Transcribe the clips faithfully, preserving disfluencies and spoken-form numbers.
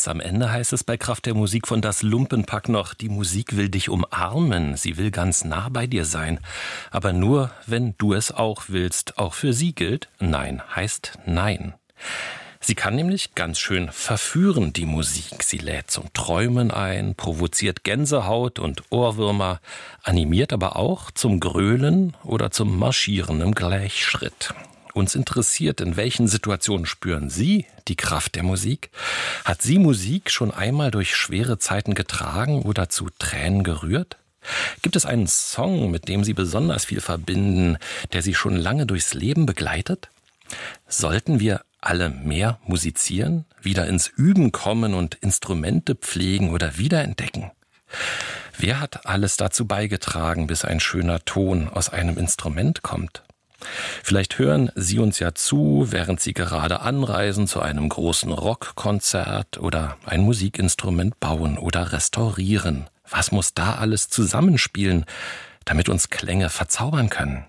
Ganz am Ende heißt es bei Kraft der Musik von Das Lumpenpack noch: Die Musik will dich umarmen, sie will ganz nah bei dir sein. Aber nur, wenn du es auch willst. Auch für sie gilt: Nein heißt Nein. Sie kann nämlich ganz schön verführen, die Musik. Sie lädt zum Träumen ein, provoziert Gänsehaut und Ohrwürmer, animiert aber auch zum Grölen oder zum Marschieren im Gleichschritt. Uns interessiert, in welchen Situationen spüren Sie die Kraft der Musik? Hat Sie Musik schon einmal durch schwere Zeiten getragen oder zu Tränen gerührt? Gibt es einen Song, mit dem Sie besonders viel verbinden, der Sie schon lange durchs Leben begleitet? Sollten wir alle mehr musizieren, wieder ins Üben kommen und Instrumente pflegen oder wiederentdecken? Wer hat alles dazu beigetragen, bis ein schöner Ton aus einem Instrument kommt? Vielleicht hören Sie uns ja zu, während Sie gerade anreisen zu einem großen Rockkonzert oder ein Musikinstrument bauen oder restaurieren. Was muss da alles zusammenspielen, damit uns Klänge verzaubern können?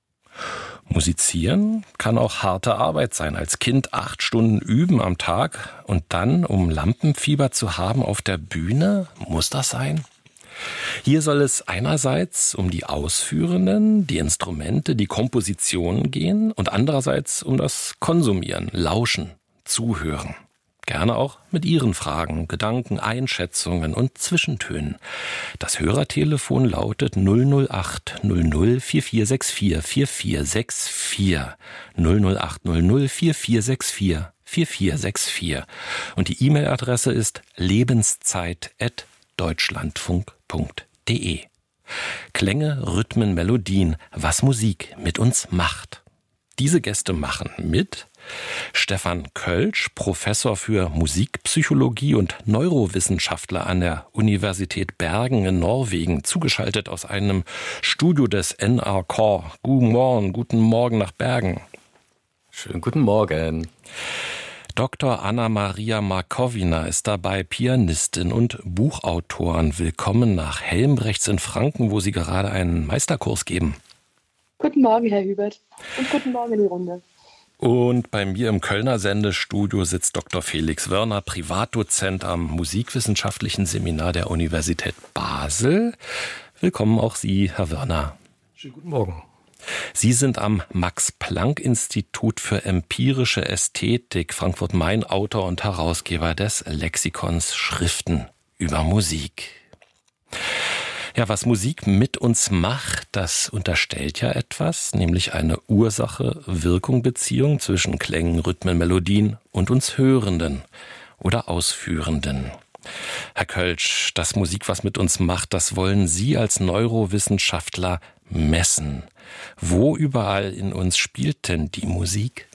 Musizieren kann auch harte Arbeit sein. Als Kind acht Stunden üben am Tag und dann, um Lampenfieber zu haben auf der Bühne, muss das sein? Hier soll es einerseits um die Ausführenden, die Instrumente, die Kompositionen gehen und andererseits um das Konsumieren, Lauschen, Zuhören. Gerne auch mit Ihren Fragen, Gedanken, Einschätzungen und Zwischentönen. Das Hörertelefon lautet null null acht null null vier vier sechs vier vier vier sechs vier. null null acht null null vier vier sechs vier vier vier sechs vier. Und die E-Mail-Adresse ist lebenszeit at deutschlandfunk punkt de. Klänge, Rhythmen, Melodien, was Musik mit uns macht. Diese Gäste machen mit Stefan Kölsch, Professor für Musikpsychologie und Neurowissenschaftler an der Universität Bergen in Norwegen, zugeschaltet aus einem Studio des N R K. Guten Morgen, guten Morgen nach Bergen. Schönen guten Morgen. Doktor Anna-Maria Markowina ist dabei, Pianistin und Buchautorin. Willkommen nach Helmbrechts in Franken, wo Sie gerade einen Meisterkurs geben. Guten Morgen, Herr Hubert. Und guten Morgen in die Runde. Und bei mir im Kölner Sendestudio sitzt Doktor Felix Wörner, Privatdozent am Musikwissenschaftlichen Seminar der Universität Basel. Willkommen auch Sie, Herr Wörner. Schönen guten Morgen. Sie sind am Max-Planck-Institut für empirische Ästhetik Frankfurt-Main Autor und Herausgeber des Lexikons Schriften über Musik. Ja, was Musik mit uns macht, das unterstellt ja etwas, nämlich eine Ursache-Wirkung-Beziehung zwischen Klängen, Rhythmen, Melodien und uns Hörenden oder Ausführenden. Herr Kölsch, das Musik, was mit uns macht, das wollen Sie als Neurowissenschaftler messen. Wo überall in uns spielt denn die Musik?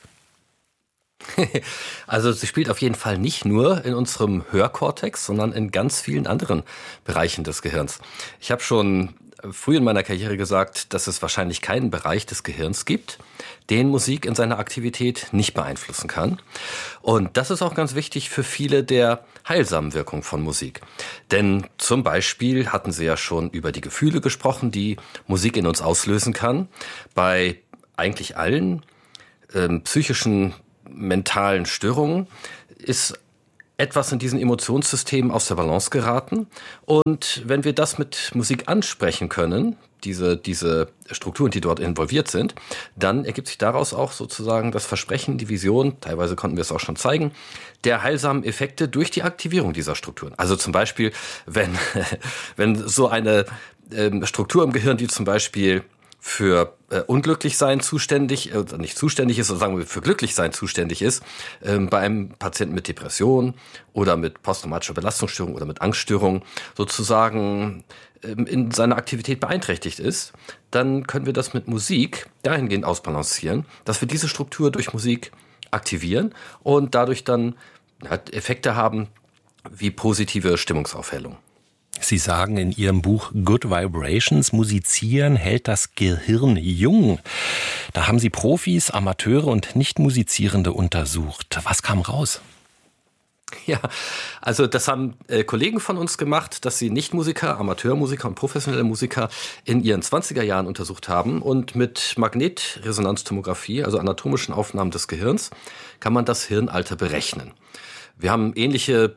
Also sie spielt auf jeden Fall nicht nur in unserem Hörkortex, sondern in ganz vielen anderen Bereichen des Gehirns. Ich habe schon früh in meiner Karriere gesagt, dass es wahrscheinlich keinen Bereich des Gehirns gibt, den Musik in seiner Aktivität nicht beeinflussen kann. Und das ist auch ganz wichtig für viele der heilsamen Wirkungen von Musik. Denn zum Beispiel hatten Sie ja schon über die Gefühle gesprochen, die Musik in uns auslösen kann. Bei eigentlich allen ähm, psychischen mentalen Störungen ist etwas in diesen Emotionssystemen aus der Balance geraten. Und wenn wir das mit Musik ansprechen können, diese, diese Strukturen, die dort involviert sind, dann ergibt sich daraus auch sozusagen das Versprechen, die Vision, teilweise konnten wir es auch schon zeigen, der heilsamen Effekte durch die Aktivierung dieser Strukturen. Also zum Beispiel, wenn, wenn so eine ähm, Struktur im Gehirn, die zum Beispiel für äh, Unglücklichsein zuständig, äh, nicht zuständig ist, sondern sagen wir für Glücklichsein zuständig ist, äh, bei einem Patienten mit Depression oder mit posttraumatischer Belastungsstörung oder mit Angststörung sozusagen äh, in seiner Aktivität beeinträchtigt ist, dann können wir das mit Musik dahingehend ausbalancieren, dass wir diese Struktur durch Musik aktivieren und dadurch dann ja, Effekte haben wie positive Stimmungsaufhellung. Sie sagen in Ihrem Buch Good Vibrations, Musizieren hält das Gehirn jung. Da haben Sie Profis, Amateure und Nicht-Musizierende untersucht. Was kam raus? Ja, also das haben äh, Kollegen von uns gemacht, dass sie Nichtmusiker, Amateurmusiker und professionelle Musiker in ihren zwanziger Jahren untersucht haben. Und mit Magnetresonanztomographie, also anatomischen Aufnahmen des Gehirns, kann man das Hirnalter berechnen. Wir haben ähnliche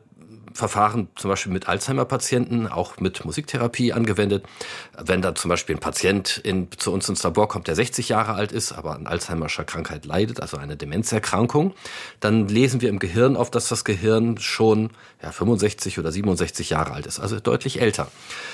Verfahren zum Beispiel mit Alzheimer-Patienten, auch mit Musiktherapie angewendet. Wenn da zum Beispiel ein Patient in, zu uns ins Labor kommt, der sechzig Jahre alt ist, aber an Alzheimerscher Krankheit leidet, also eine Demenzerkrankung, dann lesen wir im Gehirn auf, dass das Gehirn schon ja, fünfundsechzig oder siebenundsechzig Jahre alt ist, also deutlich älter.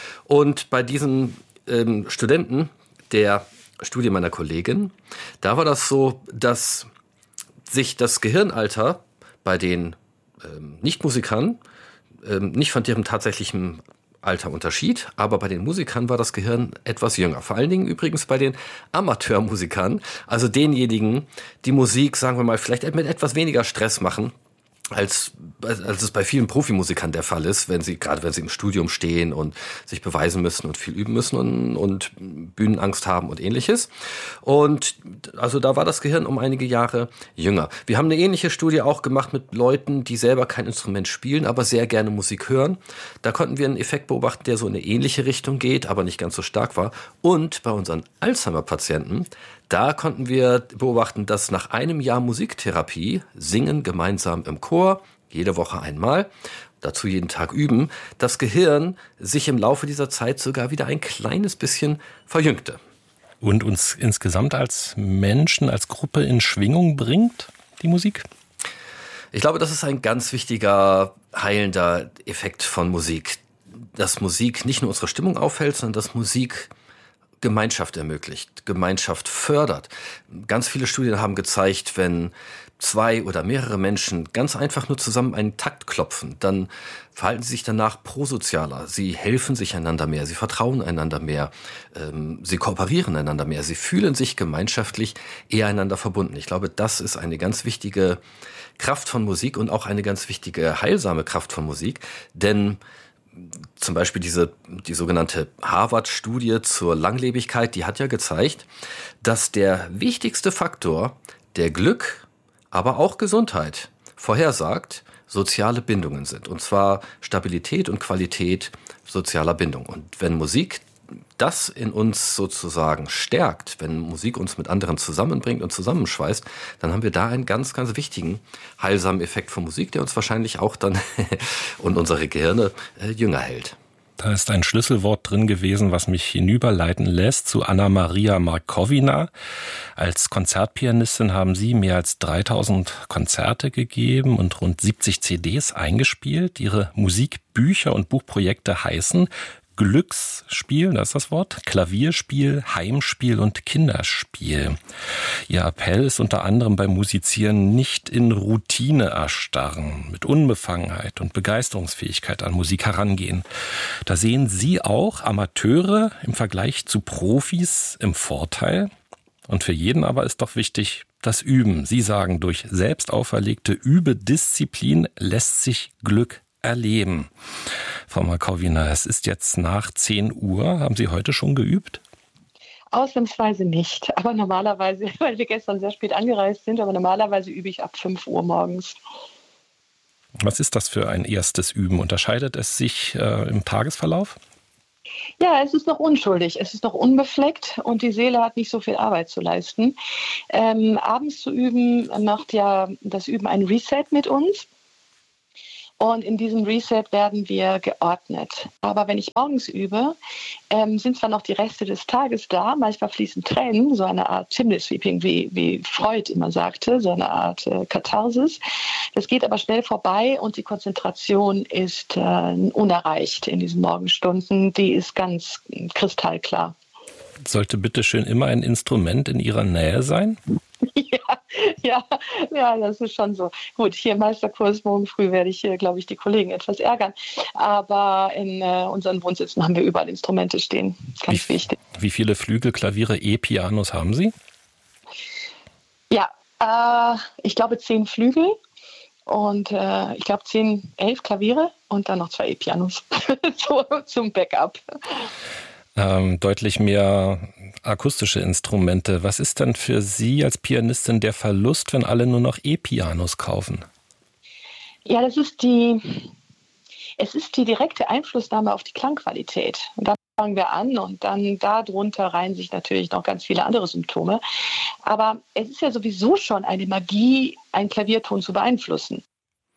Und bei diesen ähm, Studenten der Studie meiner Kollegin, da war das so, dass sich das Gehirnalter bei den ähm, Nichtmusikern ähm, nicht von deren tatsächlichem Alter unterschied, aber bei den Musikern war das Gehirn etwas jünger. Vor allen Dingen übrigens bei den Amateurmusikern, also denjenigen, die Musik, sagen wir mal, vielleicht mit etwas weniger Stress machen, als, als es bei vielen Profimusikern der Fall ist, wenn sie, gerade wenn sie im Studium stehen und sich beweisen müssen und viel üben müssen und, und Bühnenangst haben und ähnliches. Und also da war das Gehirn um einige Jahre jünger. Wir haben eine ähnliche Studie auch gemacht mit Leuten, die selber kein Instrument spielen, aber sehr gerne Musik hören. Da konnten wir einen Effekt beobachten, der so in eine ähnliche Richtung geht, aber nicht ganz so stark war. Und bei unseren Alzheimer-Patienten, da konnten wir beobachten, dass nach einem Jahr Musiktherapie, Singen gemeinsam im Chor, jede Woche einmal, dazu jeden Tag üben, das Gehirn sich im Laufe dieser Zeit sogar wieder ein kleines bisschen verjüngte. Und uns insgesamt als Menschen, als Gruppe in Schwingung bringt, die Musik? Ich glaube, das ist ein ganz wichtiger, heilender Effekt von Musik. Dass Musik nicht nur unsere Stimmung aufhält, sondern dass Musik Gemeinschaft ermöglicht, Gemeinschaft fördert. Ganz viele Studien haben gezeigt, wenn zwei oder mehrere Menschen ganz einfach nur zusammen einen Takt klopfen, dann verhalten sie sich danach prosozialer. Sie helfen sich einander mehr, sie vertrauen einander mehr, ähm, sie kooperieren einander mehr, sie fühlen sich gemeinschaftlich eher einander verbunden. Ich glaube, das ist eine ganz wichtige Kraft von Musik und auch eine ganz wichtige heilsame Kraft von Musik, denn zum Beispiel diese, die sogenannte Harvard-Studie zur Langlebigkeit, die hat ja gezeigt, dass der wichtigste Faktor, der Glück, aber auch Gesundheit vorhersagt, soziale Bindungen sind. Und zwar Stabilität und Qualität sozialer Bindung. Und wenn Musik das in uns sozusagen stärkt, wenn Musik uns mit anderen zusammenbringt und zusammenschweißt, dann haben wir da einen ganz, ganz wichtigen heilsamen Effekt von Musik, der uns wahrscheinlich auch dann und unsere Gehirne äh, jünger hält. Da ist ein Schlüsselwort drin gewesen, was mich hinüberleiten lässt zu Anna-Maria Markowina. Als Konzertpianistin haben Sie mehr als dreitausend Konzerte gegeben und rund siebzig C Ds eingespielt. Ihre Musikbücher und Buchprojekte heißen Glücksspiel, das ist das Wort, Klavierspiel, Heimspiel und Kinderspiel. Ihr Appell ist unter anderem beim Musizieren nicht in Routine erstarren, mit Unbefangenheit und Begeisterungsfähigkeit an Musik herangehen. Da sehen Sie auch Amateure im Vergleich zu Profis im Vorteil. Und für jeden aber ist doch wichtig, das Üben. Sie sagen, durch selbst auferlegte Übedisziplin lässt sich Glück erleben. Frau Markowina, es ist jetzt nach zehn Uhr. Haben Sie heute schon geübt? Ausnahmsweise nicht. Aber normalerweise, weil wir gestern sehr spät angereist sind, aber normalerweise übe ich ab fünf Uhr morgens. Was ist das für ein erstes Üben? Unterscheidet es sich äh, im Tagesverlauf? Ja, es ist noch unschuldig, es ist noch unbefleckt und die Seele hat nicht so viel Arbeit zu leisten. Ähm, abends zu üben macht ja das Üben ein Reset mit uns. Und in diesem Reset werden wir geordnet. Aber wenn ich morgens übe, ähm, sind zwar noch die Reste des Tages da, manchmal fließen Tränen, so eine Art Chimney-Sweeping, wie, wie Freud immer sagte, so eine Art äh, Katharsis. Das geht aber schnell vorbei und die Konzentration ist äh, unerreicht in diesen Morgenstunden. Die ist ganz kristallklar. Sollte bitte schön immer ein Instrument in Ihrer Nähe sein? Ja, ja, ja, das ist schon so. Gut, hier im Meisterkurs morgen früh werde ich, glaube ich, die Kollegen etwas ärgern. Aber in äh, unseren Wohnsitzen haben wir überall Instrumente stehen. Ganz wie, wichtig. Wie viele Flügel, Klaviere, E-Pianos haben Sie? Ja, äh, ich glaube zehn Flügel und äh, ich glaube zehn, elf Klaviere und dann noch zwei E-Pianos so, zum Backup. Ähm, deutlich mehr akustische Instrumente. Was ist denn für Sie als Pianistin der Verlust, wenn alle nur noch E-Pianos kaufen? Ja, das ist die, es ist die direkte Einflussnahme auf die Klangqualität. Und da fangen wir an und dann darunter reihen sich natürlich noch ganz viele andere Symptome. Aber es ist ja sowieso schon eine Magie, einen Klavierton zu beeinflussen.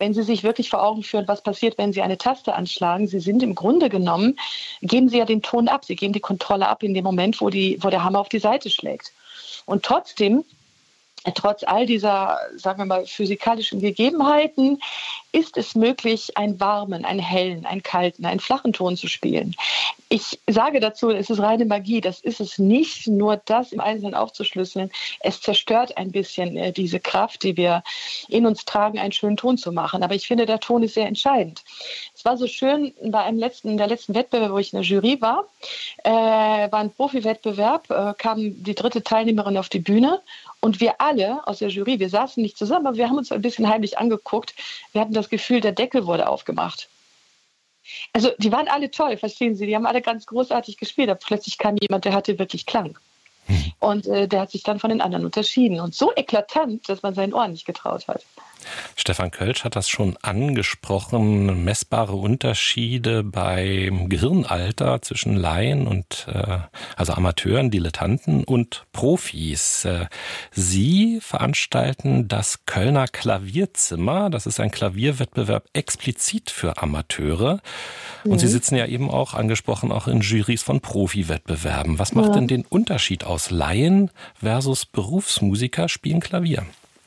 wenn Sie sich wirklich vor Augen führen, was passiert, wenn Sie eine Taste anschlagen, Sie sind im Grunde genommen, geben Sie ja den Ton ab. Sie geben die Kontrolle ab in dem Moment, wo, die, wo der Hammer auf die Seite schlägt. Und trotzdem, trotz all dieser, sagen wir mal, physikalischen Gegebenheiten, ist es möglich, einen warmen, einen hellen, einen kalten, einen flachen Ton zu spielen. Ich sage dazu, es ist reine Magie. Das ist es nicht, nur das im Einzelnen aufzuschlüsseln. Es zerstört ein bisschen äh, diese Kraft, die wir in uns tragen, einen schönen Ton zu machen. Aber ich finde, der Ton ist sehr entscheidend. Es war so schön, bei einem letzten, der letzten Wettbewerb, wo ich in der Jury war, äh, war ein Profi-Wettbewerb, äh, kam die dritte Teilnehmerin auf die Bühne und wir alle aus der Jury, wir saßen nicht zusammen, aber wir haben uns ein bisschen heimlich angeguckt. Wir hatten das Gefühl, der Deckel wurde aufgemacht. Also die waren alle toll, verstehen Sie, die haben alle ganz großartig gespielt, aber plötzlich kam jemand, der hatte wirklich Klang. Und äh, der hat sich dann von den anderen unterschieden und so eklatant, dass man seinen Ohren nicht getraut hat. Stefan Kölsch hat das schon angesprochen, messbare Unterschiede beim Gehirnalter zwischen Laien und äh, also Amateuren, Dilettanten und Profis. Äh, Sie veranstalten das Kölner Klavierzimmer, das ist ein Klavierwettbewerb explizit für Amateure. Und mhm. Sie sitzen ja eben auch, angesprochen, auch in Jurys von Profi-Wettbewerben. Was macht ja. denn den Unterschied aus Laien versus Berufsmusiker spielen Klavier?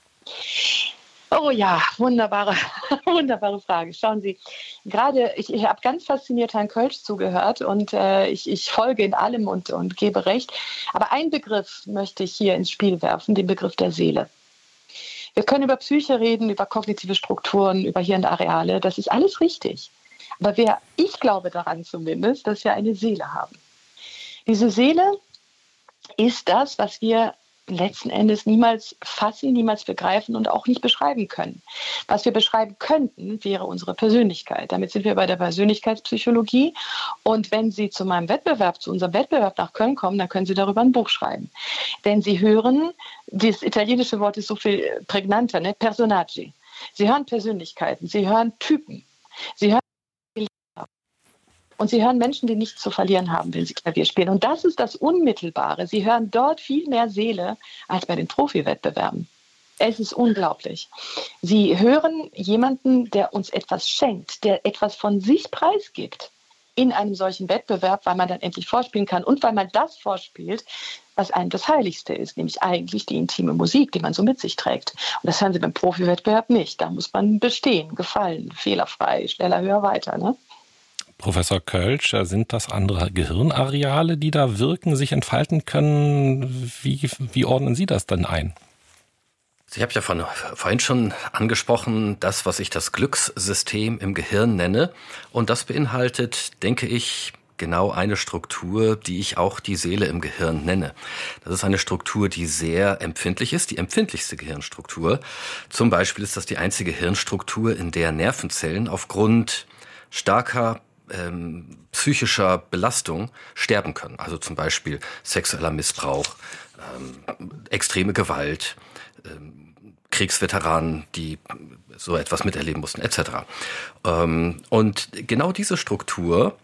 Oh ja, wunderbare, wunderbare Frage. Schauen Sie, gerade ich, ich habe ganz fasziniert Herrn Kölsch zugehört und äh, ich, ich folge in allem und, und gebe recht. Aber einen Begriff möchte ich hier ins Spiel werfen, den Begriff der Seele. Wir können über Psyche reden, über kognitive Strukturen, über Hirnareale, das ist alles richtig. Aber wir, ich glaube daran zumindest, dass wir eine Seele haben. Diese Seele ist das, was wir letzten Endes niemals fassen, niemals begreifen und auch nicht beschreiben können. Was wir beschreiben könnten, wäre unsere Persönlichkeit. Damit sind wir bei der Persönlichkeitspsychologie. Und wenn Sie zu meinem Wettbewerb, zu unserem Wettbewerb nach Köln kommen, dann können Sie darüber ein Buch schreiben. Denn Sie hören, das italienische Wort ist so viel prägnanter, ne? Personaggi. Sie hören Persönlichkeiten, Sie hören Typen, Sie hören Und Sie hören Menschen, die nichts zu verlieren haben, wenn sie Klavier spielen. Und das ist das Unmittelbare. Sie hören dort viel mehr Seele als bei den Profi-Wettbewerben. Es ist unglaublich. Sie hören jemanden, der uns etwas schenkt, der etwas von sich preisgibt in einem solchen Wettbewerb, weil man dann endlich vorspielen kann und weil man das vorspielt, was einem das Heiligste ist, nämlich eigentlich die intime Musik, die man so mit sich trägt. Und das hören Sie beim Profi-Wettbewerb nicht. Da muss man bestehen, gefallen, fehlerfrei, schneller, höher, weiter, ne? Professor Kölsch, sind das andere Gehirnareale, die da wirken, sich entfalten können? Wie, wie ordnen Sie das denn ein? Ich habe ja von, vorhin schon angesprochen, das, was ich das Glückssystem im Gehirn nenne. Und das beinhaltet, denke ich, genau eine Struktur, die ich auch die Seele im Gehirn nenne. Das ist eine Struktur, die sehr empfindlich ist, die empfindlichste Gehirnstruktur. Zum Beispiel ist das die einzige Hirnstruktur, in der Nervenzellen aufgrund starker Ähm, psychischer Belastung sterben können. Also zum Beispiel sexueller Missbrauch, ähm, extreme Gewalt, ähm, Kriegsveteranen, die so etwas miterleben mussten, et cetera. Ähm, und genau diese Struktur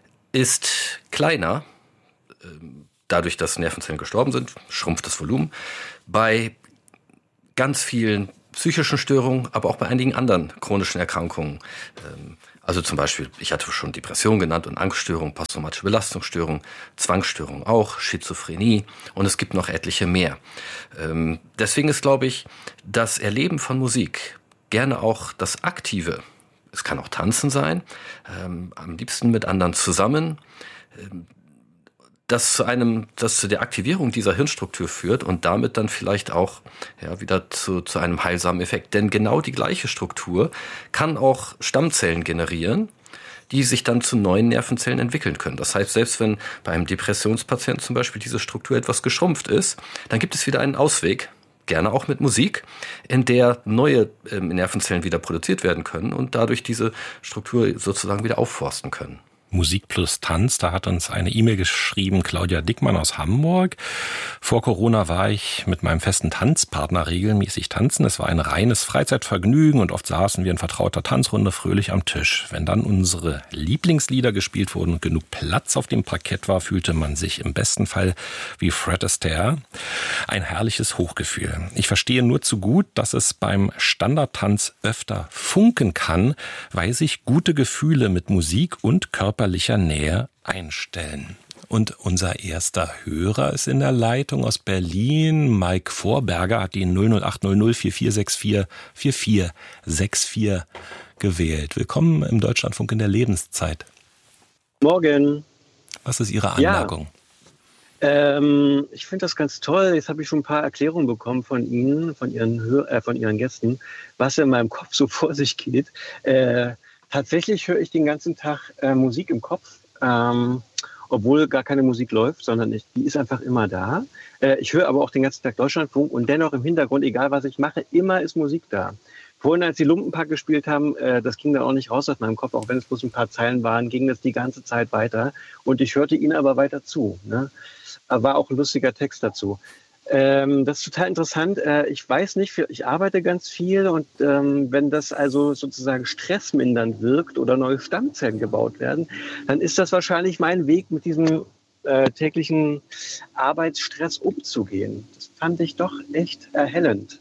ist kleiner, ähm, dadurch, dass Nervenzellen gestorben sind, schrumpft das Volumen, bei ganz vielen psychischen Störungen, aber auch bei einigen anderen chronischen Erkrankungen. Ähm, Also zum Beispiel, ich hatte schon Depression genannt und Angststörung, posttraumatische Belastungsstörung, Zwangsstörung auch, Schizophrenie und es gibt noch etliche mehr. Ähm, deswegen ist, glaube ich, das Erleben von Musik, gerne auch das Aktive, es kann auch Tanzen sein, ähm, am liebsten mit anderen zusammen, ähm, das zu einem, das zu der Aktivierung dieser Hirnstruktur führt und damit dann vielleicht auch ja, wieder zu, zu einem heilsamen Effekt. Denn genau die gleiche Struktur kann auch Stammzellen generieren, die sich dann zu neuen Nervenzellen entwickeln können. Das heißt, selbst wenn bei einem Depressionspatienten zum Beispiel diese Struktur etwas geschrumpft ist, dann gibt es wieder einen Ausweg, gerne auch mit Musik, in der neue ähm, Nervenzellen wieder produziert werden können und dadurch diese Struktur sozusagen wieder aufforsten können. Musik plus Tanz. Da hat uns eine E-Mail geschrieben, Claudia Dickmann aus Hamburg. Vor Corona war ich mit meinem festen Tanzpartner regelmäßig tanzen. Es war ein reines Freizeitvergnügen und oft saßen wir in vertrauter Tanzrunde fröhlich am Tisch. Wenn dann unsere Lieblingslieder gespielt wurden und genug Platz auf dem Parkett war, fühlte man sich im besten Fall wie Fred Astaire. Ein herrliches Hochgefühl. Ich verstehe nur zu gut, dass es beim Standardtanz öfter funken kann, weil sich gute Gefühle mit Musik und körperlicher Nähe einstellen. Und unser erster Hörer ist in der Leitung aus Berlin. Mike Vorberger hat die null null acht null null vier vier sechs vier vier vier sechs vier gewählt. Willkommen im Deutschlandfunk in der Lebenszeit. Morgen. Was ist Ihre Anmerkung? Ja, ähm, ich finde das ganz toll. Jetzt habe ich schon ein paar Erklärungen bekommen von Ihnen, von Ihren, Hör- äh, von Ihren Gästen, was in meinem Kopf so vor sich geht. Äh, tatsächlich höre ich den ganzen Tag äh, Musik im Kopf. Ähm, obwohl gar keine Musik läuft, sondern ich, die ist einfach immer da. Äh, ich höre aber auch den ganzen Tag Deutschlandfunk und dennoch im Hintergrund, egal was ich mache, immer ist Musik da. Vorhin, als die Lumpenpack gespielt haben, äh, das ging dann auch nicht raus aus meinem Kopf, auch wenn es bloß ein paar Zeilen waren, ging das die ganze Zeit weiter. Und ich hörte ihnen aber weiter zu. Ne? War auch ein lustiger Text dazu. Ähm, das ist total interessant. Äh, ich weiß nicht, ich arbeite ganz viel und ähm, wenn das also sozusagen stressmindernd wirkt oder neue Stammzellen gebaut werden, dann ist das wahrscheinlich mein Weg, mit diesem äh, täglichen Arbeitsstress umzugehen. Das fand ich doch echt erhellend.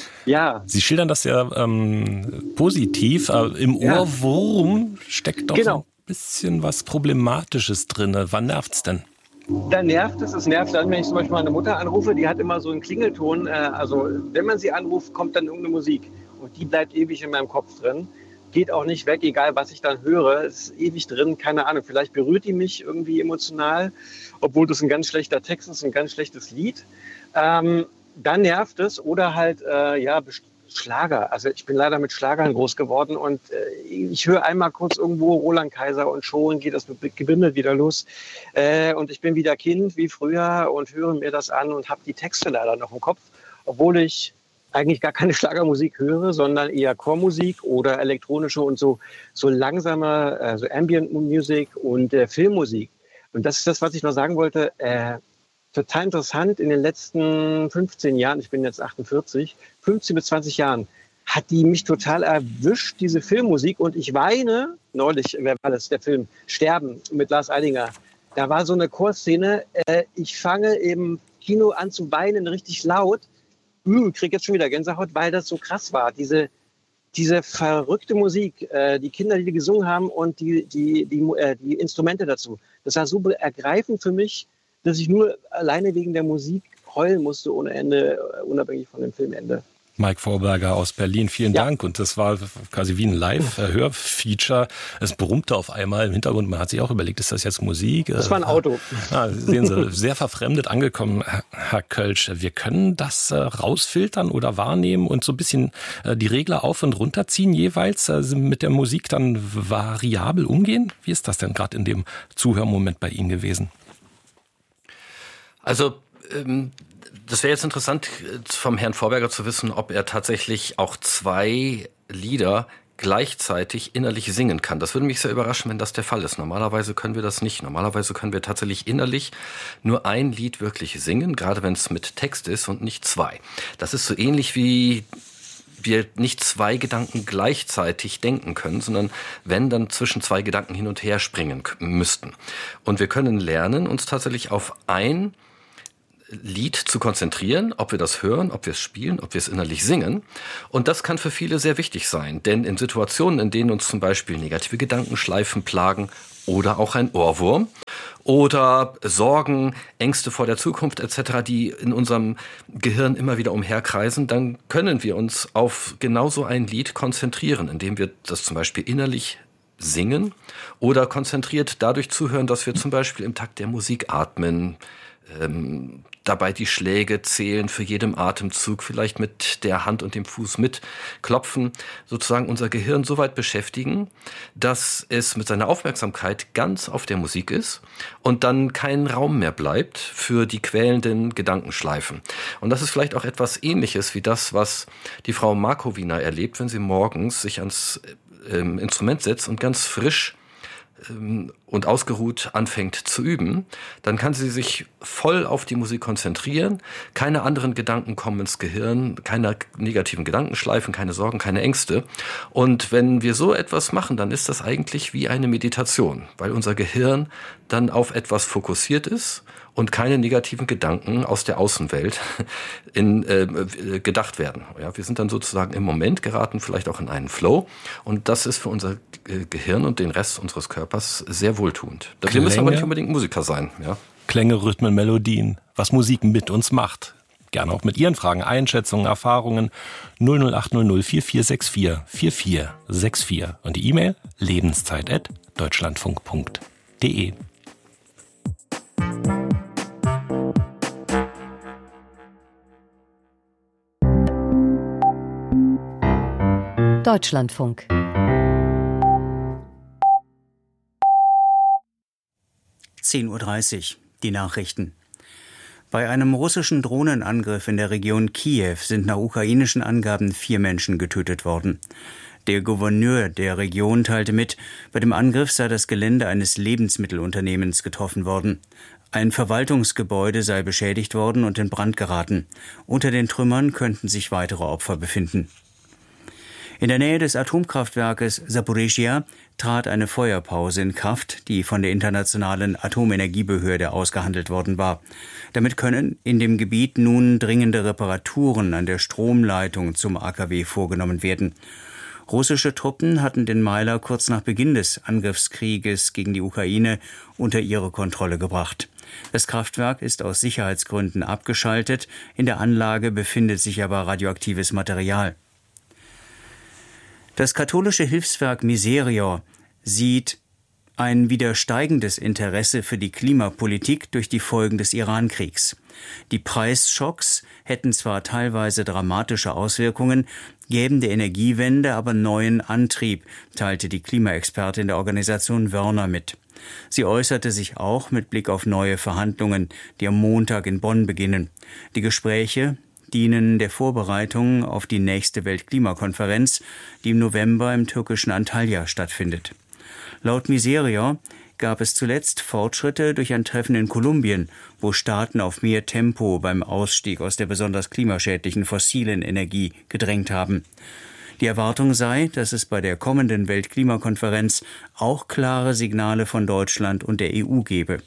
Ja. Sie schildern das ja ähm, positiv. Äh, Im Ja. Ohrwurm steckt doch Genau. ein bisschen was Problematisches drin. Wann nervt's denn? Da nervt es, es nervt dann, wenn ich zum Beispiel meine Mutter anrufe, die hat immer so einen Klingelton, äh, also wenn man sie anruft, kommt dann irgendeine Musik und die bleibt ewig in meinem Kopf drin, geht auch nicht weg, egal was ich dann höre, ist ewig drin, keine Ahnung, vielleicht berührt die mich irgendwie emotional, obwohl das ein ganz schlechter Text ist, ein ganz schlechtes Lied, ähm, dann nervt es oder halt, äh, ja, Schlager. Also ich bin leider mit Schlagern groß geworden und äh, ich höre einmal kurz irgendwo Roland Kaiser und schon geht das Gebimmel wieder los. Äh, und ich bin wieder Kind wie früher und höre mir das an und habe die Texte leider noch im Kopf, obwohl ich eigentlich gar keine Schlagermusik höre, sondern eher Chormusik oder elektronische und so, so langsame, also Ambient Music und äh, Filmmusik. Und das ist das, was ich noch sagen wollte. Äh, Total interessant, in den letzten fünfzehn Jahren, ich bin jetzt achtundvierzig, fünfzehn bis zwanzig Jahren, hat die mich total erwischt, diese Filmmusik. Und ich weine, neulich, wer war das, der Film Sterben mit Lars Eidinger. Da war so eine Chorszene, äh, ich fange im Kino an zu weinen, richtig laut. Ich kriege jetzt schon wieder Gänsehaut, weil das so krass war. Diese, diese verrückte Musik, äh, die Kinder, die gesungen haben und die, die, die, äh, die Instrumente dazu. Das war so ergreifend für mich, dass ich nur alleine wegen der Musik heulen musste ohne Ende, unabhängig von dem Filmende. Mike Vorberger aus Berlin, vielen Ja. Dank. Und das war quasi wie ein Live-Hörfeature. Es brummte auf einmal im Hintergrund. Man hat sich auch überlegt, ist das jetzt Musik? Das war ein Auto. Ah, sehen Sie, sehr verfremdet angekommen, Herr Kölsch. Wir können das äh, rausfiltern oder wahrnehmen und so ein bisschen äh, die Regler auf- und runterziehen jeweils, äh, mit der Musik dann variabel umgehen? Wie ist das denn gerade in dem Zuhörmoment bei Ihnen gewesen? Also ähm, das wäre jetzt interessant vom Herrn Vorberger zu wissen, ob er tatsächlich auch zwei Lieder gleichzeitig innerlich singen kann. Das würde mich sehr überraschen, wenn das der Fall ist. Normalerweise können wir das nicht. Normalerweise können wir tatsächlich innerlich nur ein Lied wirklich singen, gerade wenn es mit Text ist und nicht zwei. Das ist so ähnlich wie wir nicht zwei Gedanken gleichzeitig denken können, sondern wenn, dann zwischen zwei Gedanken hin und her springen müssten. Und wir können lernen, uns tatsächlich auf ein Lied zu konzentrieren, ob wir das hören, ob wir es spielen, ob wir es innerlich singen. Und das kann für viele sehr wichtig sein, denn in Situationen, in denen uns zum Beispiel negative Gedankenschleifen plagen oder auch ein Ohrwurm oder Sorgen, Ängste vor der Zukunft et cetera, die in unserem Gehirn immer wieder umherkreisen, dann können wir uns auf genau so ein Lied konzentrieren, indem wir das zum Beispiel innerlich singen oder konzentriert dadurch zuhören, dass wir zum Beispiel im Takt der Musik atmen, ähm, dabei die Schläge zählen für jedem Atemzug, vielleicht mit der Hand und dem Fuß mitklopfen, sozusagen unser Gehirn so weit beschäftigen, dass es mit seiner Aufmerksamkeit ganz auf der Musik ist und dann kein Raum mehr bleibt für die quälenden Gedankenschleifen. Und das ist vielleicht auch etwas Ähnliches wie das, was die Frau Markowiner erlebt, wenn sie morgens sich ans ähm, Instrument setzt und ganz frisch und ausgeruht anfängt zu üben, dann kann sie sich voll auf die Musik konzentrieren. Keine anderen Gedanken kommen ins Gehirn, keine negativen Gedankenschleifen, keine Sorgen, keine Ängste. Und wenn wir so etwas machen, dann ist das eigentlich wie eine Meditation, weil unser Gehirn dann auf etwas fokussiert ist und keine negativen Gedanken aus der Außenwelt in, äh, gedacht werden. Ja, wir sind dann sozusagen im Moment geraten, vielleicht auch in einen Flow. Und das ist für unser Gehirn und den Rest unseres Körpers sehr wohltuend. Wir Klänge, müssen aber nicht unbedingt Musiker sein. Ja. Klänge, Rhythmen, Melodien, was Musik mit uns macht. Gerne auch mit Ihren Fragen, Einschätzungen, Erfahrungen. null null acht null null vier vier sechs vier vier vier sechs vier. Und die E-Mail lebenszeit at deutschlandfunk punkt de. Deutschlandfunk. zehn Uhr dreißig, die Nachrichten. Bei einem russischen Drohnenangriff in der Region Kiew sind nach ukrainischen Angaben vier Menschen getötet worden. Der Gouverneur der Region teilte mit, bei dem Angriff sei das Gelände eines Lebensmittelunternehmens getroffen worden. Ein Verwaltungsgebäude sei beschädigt worden und in Brand geraten. Unter den Trümmern könnten sich weitere Opfer befinden. In der Nähe des Atomkraftwerkes Saporischschja trat eine Feuerpause in Kraft, die von der Internationalen Atomenergiebehörde ausgehandelt worden war. Damit können in dem Gebiet nun dringende Reparaturen an der Stromleitung zum A K W vorgenommen werden. Russische Truppen hatten den Meiler kurz nach Beginn des Angriffskrieges gegen die Ukraine unter ihre Kontrolle gebracht. Das Kraftwerk ist aus Sicherheitsgründen abgeschaltet, in der Anlage befindet sich aber radioaktives Material. Das katholische Hilfswerk Miserior sieht ein wieder steigendes Interesse für die Klimapolitik durch die Folgen des Iran-Kriegs. Die Preisschocks hätten zwar teilweise dramatische Auswirkungen, gäben der Energiewende aber neuen Antrieb, teilte die Klimaexpertin der Organisation Wörner mit. Sie äußerte sich auch mit Blick auf neue Verhandlungen, die am Montag in Bonn beginnen. Die Gespräche dienen der Vorbereitung auf die nächste Weltklimakonferenz, die im November im türkischen Antalya stattfindet. Laut Miserior gab es zuletzt Fortschritte durch ein Treffen in Kolumbien, wo Staaten auf mehr Tempo beim Ausstieg aus der besonders klimaschädlichen fossilen Energie gedrängt haben. Die Erwartung sei, dass es bei der kommenden Weltklimakonferenz auch klare Signale von Deutschland und der E U gebe.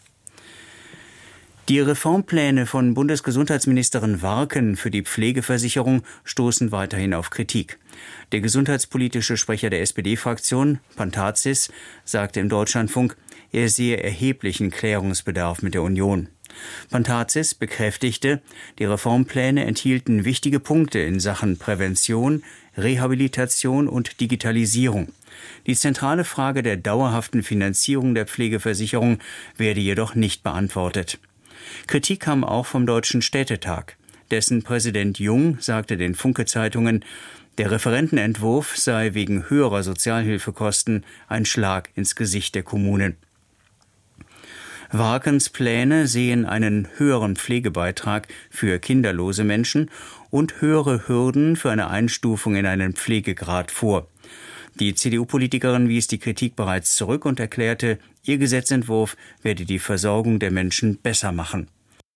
Die Reformpläne von Bundesgesundheitsministerin Warken für die Pflegeversicherung stoßen weiterhin auf Kritik. Der gesundheitspolitische Sprecher der S P D-Fraktion, Pantazis, sagte im Deutschlandfunk, er sehe erheblichen Klärungsbedarf mit der Union. Pantazis bekräftigte, die Reformpläne enthielten wichtige Punkte in Sachen Prävention, Rehabilitation und Digitalisierung. Die zentrale Frage der dauerhaften Finanzierung der Pflegeversicherung werde jedoch nicht beantwortet. Kritik kam auch vom Deutschen Städtetag. Dessen Präsident Jung sagte den Funke-Zeitungen, der Referentenentwurf sei wegen höherer Sozialhilfekosten ein Schlag ins Gesicht der Kommunen. Warkens Pläne sehen einen höheren Pflegebeitrag für kinderlose Menschen und höhere Hürden für eine Einstufung in einen Pflegegrad vor. Die C D U-Politikerin wies die Kritik bereits zurück und erklärte, ihr Gesetzentwurf werde die Versorgung der Menschen besser machen.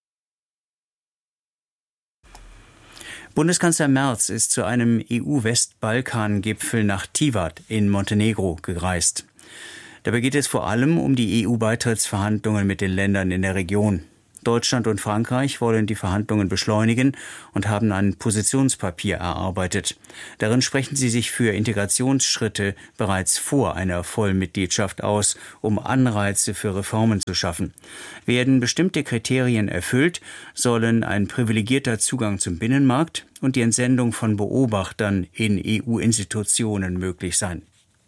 Bundeskanzler Merz ist zu einem E U-Westbalkan-Gipfel nach Tivat in Montenegro gereist. Dabei geht es vor allem um die E U-Beitrittsverhandlungen mit den Ländern in der Region. Deutschland und Frankreich wollen die Verhandlungen beschleunigen und haben ein Positionspapier erarbeitet. Darin sprechen sie sich für Integrationsschritte bereits vor einer Vollmitgliedschaft aus, um Anreize für Reformen zu schaffen. Werden bestimmte Kriterien erfüllt, sollen ein privilegierter Zugang zum Binnenmarkt und die Entsendung von Beobachtern in E U-Institutionen möglich sein.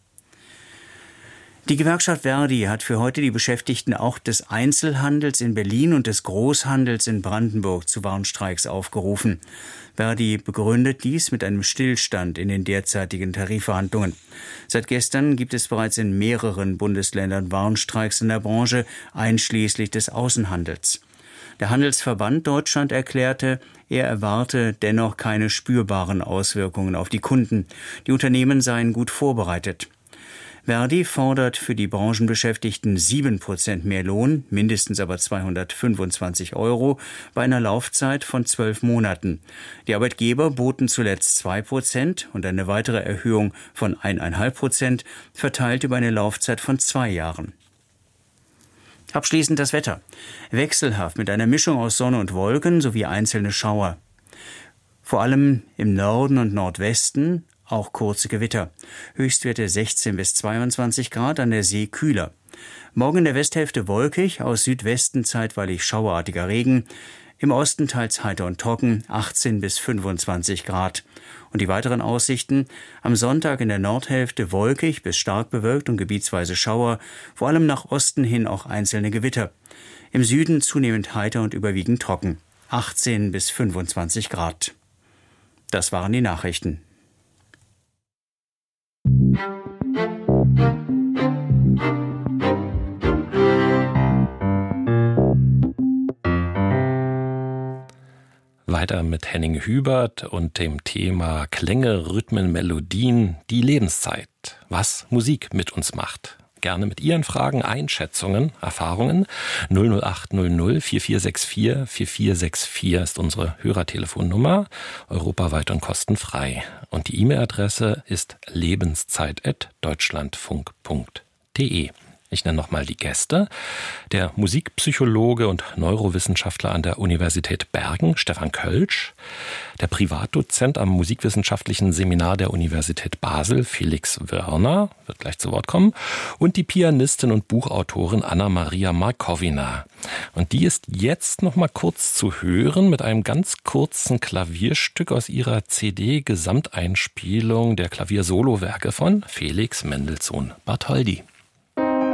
Die Gewerkschaft Verdi hat für heute die Beschäftigten auch des Einzelhandels in Berlin und des Großhandels in Brandenburg zu Warnstreiks aufgerufen. Verdi begründet dies mit einem Stillstand in den derzeitigen Tarifverhandlungen. Seit gestern gibt es bereits in mehreren Bundesländern Warnstreiks in der Branche, einschließlich des Außenhandels. Der Handelsverband Deutschland erklärte, er erwarte dennoch keine spürbaren Auswirkungen auf die Kunden. Die Unternehmen seien gut vorbereitet. Verdi fordert für die Branchenbeschäftigten sieben Prozent mehr Lohn, mindestens aber zweihundertfünfundzwanzig Euro, bei einer Laufzeit von zwölf Monaten. Die Arbeitgeber boten zuletzt zwei Prozent und eine weitere Erhöhung von eins Komma fünf Prozent, verteilt über eine Laufzeit von zwei Jahren. Abschließend das Wetter. Wechselhaft mit einer Mischung aus Sonne und Wolken sowie einzelne Schauer. Vor allem im Norden und Nordwesten auch kurze Gewitter. Höchstwerte sechzehn bis zweiundzwanzig Grad, an der See kühler. Morgen in der Westhälfte wolkig, aus Südwesten zeitweilig schauerartiger Regen. Im Osten teils heiter und trocken, achtzehn bis fünfundzwanzig Grad. Und die weiteren Aussichten: am Sonntag in der Nordhälfte wolkig bis stark bewölkt und gebietsweise Schauer, vor allem nach Osten hin auch einzelne Gewitter. Im Süden zunehmend heiter und überwiegend trocken, achtzehn bis fünfundzwanzig Grad. Das waren die Nachrichten. Weiter mit Henning Hubert und dem Thema Klänge, Rhythmen, Melodien, die Lebenszeit. Was Musik mit uns macht. Gerne mit Ihren Fragen, Einschätzungen, Erfahrungen. null null acht null null vier vier sechs vier vier vier sechs vier ist unsere Hörertelefonnummer, europaweit und kostenfrei. Und die E-Mail-Adresse ist lebenszeit at deutschlandfunk punkt de. Ich nenne nochmal die Gäste. Der Musikpsychologe und Neurowissenschaftler an der Universität Bergen, Stefan Kölsch. Der Privatdozent am Musikwissenschaftlichen Seminar der Universität Basel, Felix Wörner, wird gleich zu Wort kommen. Und die Pianistin und Buchautorin Anna-Maria Markowina. Und die ist jetzt nochmal kurz zu hören mit einem ganz kurzen Klavierstück aus ihrer C D-Gesamteinspielung der Klaviersolowerke von Felix Mendelssohn Bartholdy.